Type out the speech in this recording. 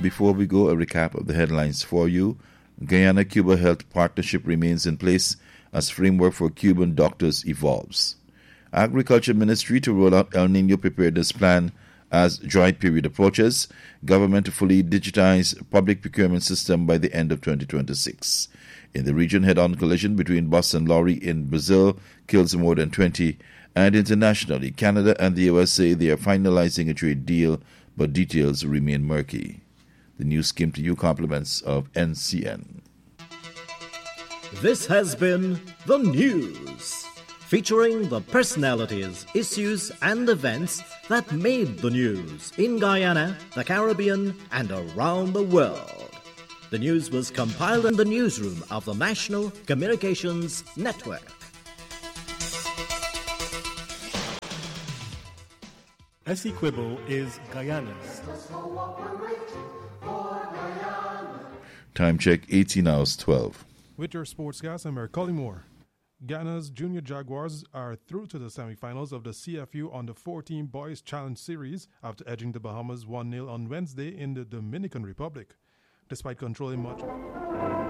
Before we go, a recap of the headlines for you. Guyana-Cuba Health Partnership remains in place as framework for Cuban doctors evolves. Agriculture Ministry to roll out El Nino preparedness plan as dry period approaches. Government to fully digitize public procurement system by the end of 2026. In the region, head-on collision between bus and lorry in Brazil kills more than 20. And internationally, Canada and the US say they are finalizing a trade deal, but details remain murky. The news came to you compliments of NCN. This has been The News, featuring the personalities, issues, and events that made the news in Guyana, the Caribbean, and around the world. The news was compiled in the newsroom of the National Communications Network. Essequibo is Guyana's. Time check 18 hours 12. With your sportscast, I'm Eric Collymore. Ghana's Junior Jaguars are through to the semifinals of the CFU Under 14 Boys Challenge Series after edging the Bahamas 1-0 on Wednesday in the Dominican Republic. Despite controlling much